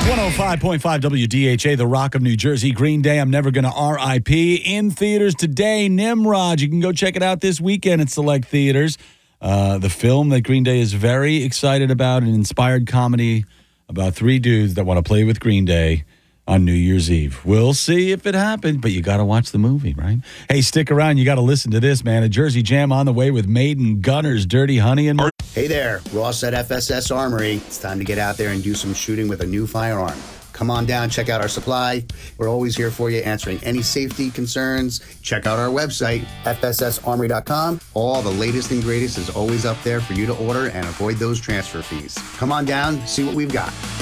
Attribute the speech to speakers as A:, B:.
A: 105.5 WDHA, The Rock of New Jersey, Green Day, I'm Never Gonna R.I.P. in theaters today. Nimrod, you can go check it out this weekend at select theaters. The film that Green Day is very excited about, an inspired comedy about three dudes that want to play with Green Day on New Year's Eve. We'll see if it happens, but you got to watch the movie, right? Hey, stick around. You got to listen to this, man. A Jersey Jam on the way with Maiden, Gunners, Dirty Honey, and more.
B: Hey there, Ross at FSS Armory. It's time to get out there and do some shooting with a new firearm. Come on down, check out our supply. We're always here for you, answering any safety concerns. Check out our website, fssarmory.com. All the latest and greatest is always up there for you to order and avoid those transfer fees. Come on down, see what we've got.